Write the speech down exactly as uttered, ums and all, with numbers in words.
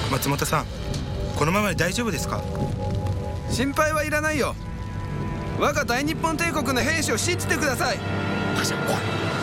松本さん、このままで大丈夫ですか？ 心配はいらないよ。我が大日本帝国の兵士を信じてください。 パシャ、怖い。